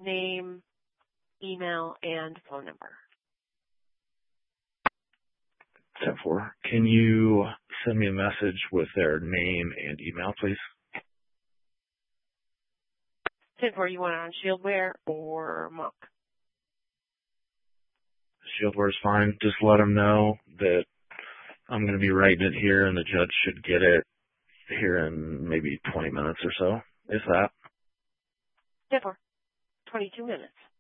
name, email, and phone number. 10-4. Can you send me a message with their name and email, please? 10-4, you want it on Shieldware or Monk? Shieldware is fine. Just let them know that I'm going to be writing it here, and the judge should get it here in maybe 20 minutes or so. Is that? 10-4, 22 minutes.